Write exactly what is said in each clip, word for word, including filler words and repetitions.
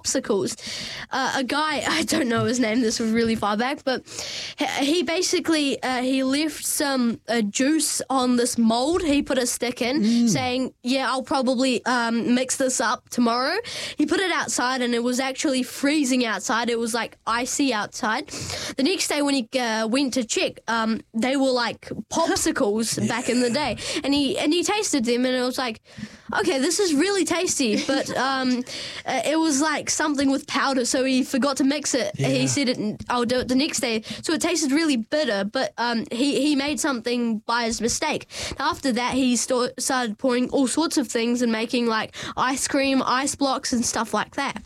popsicles. Uh, a guy, I don't know his name, this was really far back, but he basically, uh, he left some uh, juice on this mold. He put a stick in mm. saying, yeah, I'll probably um, mix this up tomorrow. He put it outside and it was actually freezing outside. It was like icy outside. The next day when he uh, went to check, um, they were like popsicles yeah. back in the day. And he and he tasted them and it was like, okay, this is really tasty. But um, uh, it was like something with powder, so he forgot to mix it. Yeah. He said, it, I'll do it the next day. So it tasted really bitter, but um, he, he made something by his mistake. After that, he st- started pouring all sorts of things and making like ice cream, ice blocks and stuff like that.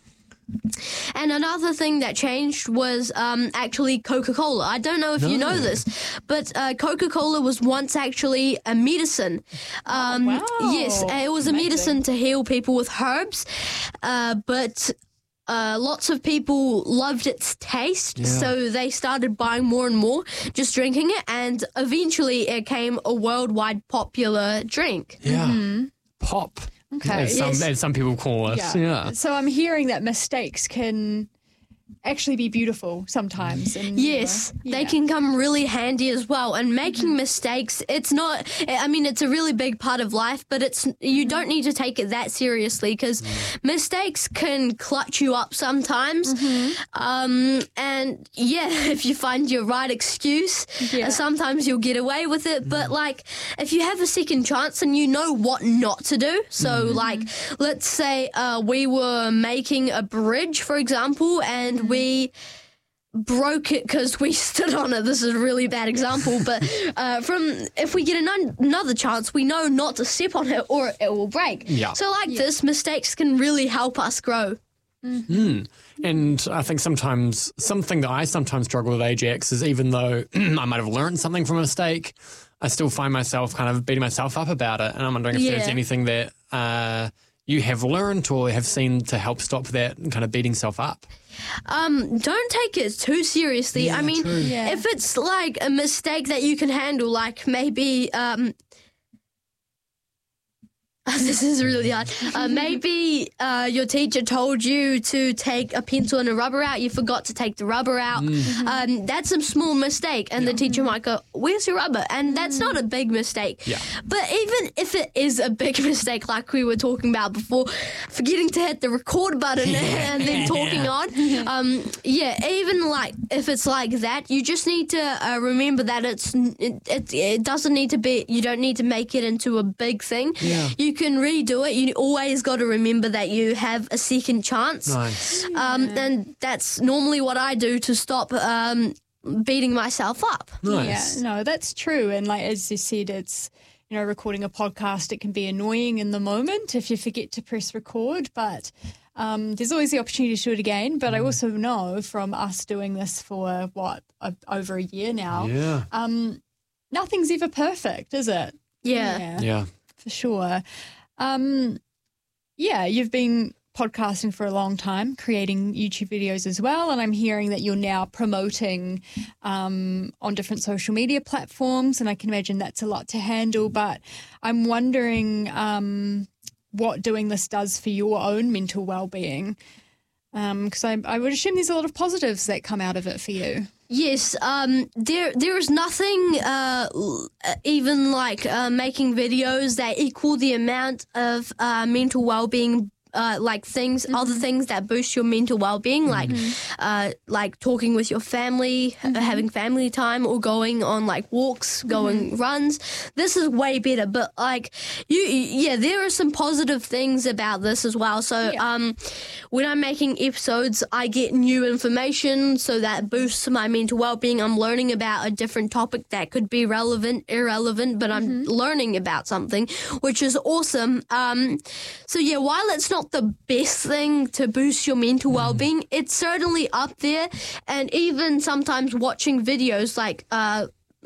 And another thing that changed was um, actually Coca-Cola. I don't know if no. you know this, but uh, Coca-Cola was once actually a medicine. Um, oh, wow. Yes, it was Amazing. a medicine to heal people with herbs, uh, but uh, lots of people loved its taste, yeah. so they started buying more and more, just drinking it, and eventually it became a worldwide popular drink. Yeah, mm-hmm. pop. Okay. As some, yes. as some people call it. Yeah. yeah. So I'm hearing that mistakes can actually be beautiful sometimes. And, yes, you know, they yeah. can come really handy as well. And making mm-hmm. mistakes, it's not, I mean, it's a really big part of life, but it's you don't need to take it that seriously because mm-hmm. mistakes can clutch you up sometimes. Mm-hmm. Um, and yeah, if you find your right excuse, yeah. uh, sometimes you'll get away with it. Mm-hmm. But like, if you have a second chance and you know what not to do, so mm-hmm. like, let's say uh, we were making a bridge, for example, and we broke it because we stood on it. This is a really bad example, but uh, from if we get an- another chance, we know not to step on it or it will break. Yeah. So like yeah. this, mistakes can really help us grow. Mm-hmm. Mm. And I think sometimes, something that I sometimes struggle with, Ajax, is even though I might have learned something from a mistake, I still find myself kind of beating myself up about it. And I'm wondering if Yeah. there's anything that uh, you have learned or have seen to help stop that kind of beating self up. Um, don't take it too seriously. Yeah, I mean, true. Yeah. if it's like a mistake that you can handle, like maybe um, this is really hard. Uh, maybe uh, your teacher told you to take a pencil and a rubber out. You forgot to take the rubber out. Mm. Um, that's a small mistake. And Yeah. the teacher might go, where's your rubber? And that's not a big mistake. Yeah. But even if it is a big mistake, like we were talking about before, forgetting to hit the record button and then talking on, um, yeah, even like if it's like that, you just need to uh, remember that it's it, it, it doesn't need to be, you don't need to make it into a big thing. Yeah. You can redo it. You always got to remember that you have a second chance. Nice. Um, and that's normally what I do to stop um, beating myself up. Nice. Yeah, no, that's true. And like as you said, it's, you know, recording a podcast, it can be annoying in the moment if you forget to press record, but um, there's always the opportunity to do it again. But I also know from us doing this for, what, a, over a year now, Yeah. um, nothing's ever perfect, is it? Yeah. Yeah. For sure. Um, yeah, you've been podcasting for a long time, creating YouTube videos as well, and I'm hearing that you're now promoting um, on different social media platforms, and I can imagine that's a lot to handle, but I'm wondering um, what doing this does for your own mental well-being, because um, I, I would assume there's a lot of positives that come out of it for you. Yes, um, there there is nothing uh, even like uh, making videos that equal the amount of uh, mental well-being. Uh, like things, mm-hmm. other things that boost your mental well-being, like mm-hmm. uh, like talking with your family, mm-hmm. uh, having family time, or going on like walks, going mm-hmm. runs. This is way better. But like you, yeah, there are some positive things about this as well. So yeah. um, when I'm making episodes, I get new information, so that boosts my mental well-being. I'm learning about a different topic that could be relevant, irrelevant, but I'm mm-hmm. learning about something, which is awesome. Um, so yeah, while it's not the best thing to boost your mental well-being, it's certainly up there. And even sometimes watching videos like uh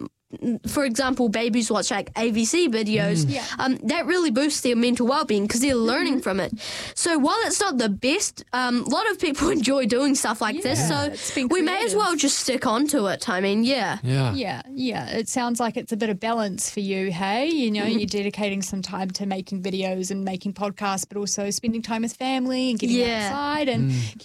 for example, babies watch like A B C videos, mm. yeah. um, that really boosts their mental well-being because they're learning mm-hmm. from it. So while it's not the best, um, a lot of people enjoy doing stuff like yeah, this. So we may as well just stick onto it. I mean, yeah. Yeah. Yeah, yeah. It sounds like it's a bit of balance for you, hey? You know, mm. you're dedicating some time to making videos and making podcasts, but also spending time with family and getting yeah. outside and mm.